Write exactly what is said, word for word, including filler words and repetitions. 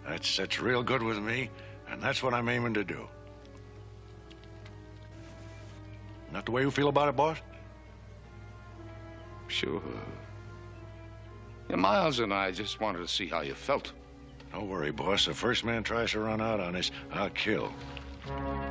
That's, that's real good with me, and that's what I'm aiming to do. Not the way you feel about it, boss? Sure. Yeah, Miles and I just wanted to see how you felt. Don't worry, boss. The first man tries to run out on us, I'll kill.